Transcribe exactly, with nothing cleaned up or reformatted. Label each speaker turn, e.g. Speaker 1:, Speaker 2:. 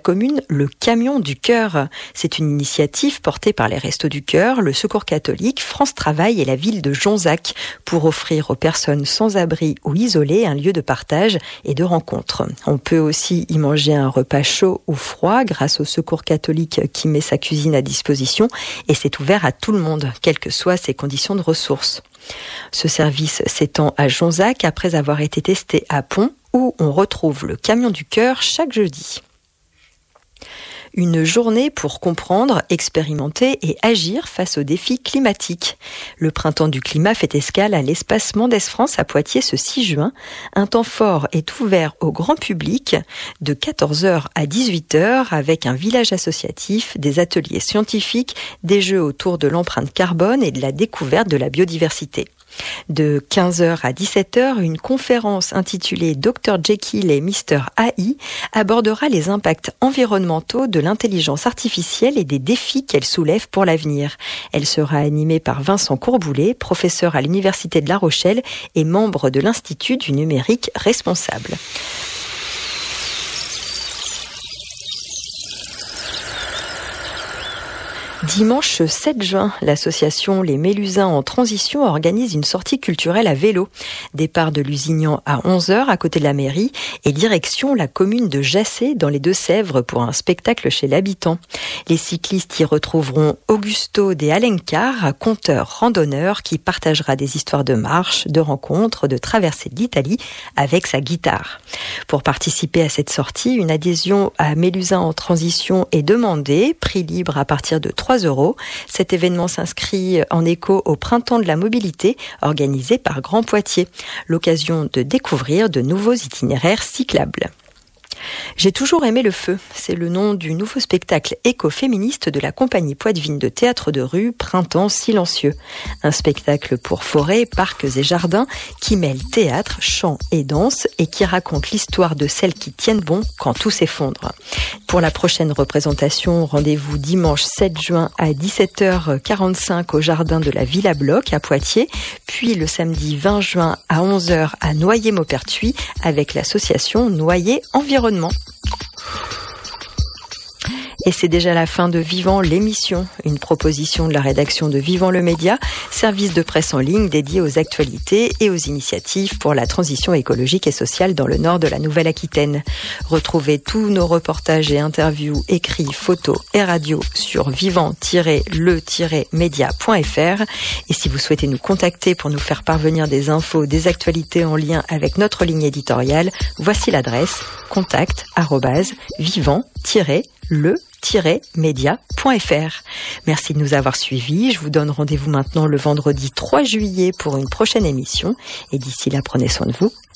Speaker 1: commune le Camion du Cœur. C'est une initiative portée par les Restos du Cœur, le Secours catholique, France Travail et la ville de Jonzac pour offrir aux personnes sans abri ou isolées un lieu de partage et de rencontre. On peut aussi y manger un repas chaud ou froid grâce au Secours catholique qui met sa cuisine à disposition et c'est ouvert à tout le monde, quelles que soient ses conditions de ressources. Ce service s'étend à Jonzac après avoir été testé à Pont, où on retrouve le Camion du Cœur chaque jeudi. Une journée pour comprendre, expérimenter et agir face aux défis climatiques. Le printemps du climat fait escale à l'espace Mendès France à Poitiers ce six juin. Un temps fort est ouvert au grand public de quatorze heures à dix-huit heures avec un village associatif, des ateliers scientifiques, des jeux autour de l'empreinte carbone et de la découverte de la biodiversité. De quinze heures à dix-sept heures, une conférence intitulée docteur Jekyll et mister Hyde abordera les impacts environnementaux de l'intelligence artificielle et des défis qu'elle soulève pour l'avenir. Elle sera animée par Vincent Courboulet, professeur à l'Université de La Rochelle et membre de l'Institut du numérique responsable. Dimanche sept juin, l'association Les Mélusins en Transition organise une sortie culturelle à vélo. Départ de Lusignan à onze heures à côté de la mairie et direction la commune de Jacé dans les Deux-Sèvres pour un spectacle chez l'habitant. Les cyclistes y retrouveront Augusto de Alencar, conteur randonneur qui partagera des histoires de marche, de rencontres, de traversées de l'Italie avec sa guitare. Pour participer à cette sortie, une adhésion à Mélusins en Transition est demandée, prix libre à partir de trois euros. Cet événement s'inscrit en écho au Printemps de la mobilité organisé par Grand Poitiers. L'occasion de découvrir de nouveaux itinéraires cyclables. J'ai toujours aimé le feu. C'est le nom du nouveau spectacle écoféministe de la compagnie poitevine de théâtre de rue Printemps silencieux. Un spectacle pour forêts, parcs et jardins qui mêle théâtre, chant et danse et qui raconte l'histoire de celles qui tiennent bon quand tout s'effondre. Pour la prochaine représentation, rendez-vous dimanche sept juin à dix-sept heures quarante-cinq au jardin de la Villa Bloch à Poitiers, puis le samedi vingt juin à onze heures à Noyer-Maupertuis avec l'association Noyer Environnement. Et c'est déjà la fin de Vivant l'émission, une proposition de la rédaction de Vivant le Média, service de presse en ligne dédié aux actualités et aux initiatives pour la transition écologique et sociale dans le nord de la Nouvelle-Aquitaine. Retrouvez tous nos reportages et interviews écrits, photos et radios sur vivant tiret le tiret média point f r. Et si vous souhaitez nous contacter pour nous faire parvenir des infos, des actualités en lien avec notre ligne éditoriale, voici l'adresse contact arobase vivant tiret le tiret média point f r. Merci de nous avoir suivis. Je vous donne rendez-vous maintenant le vendredi trois juillet pour une prochaine émission. Et d'ici là, prenez soin de vous.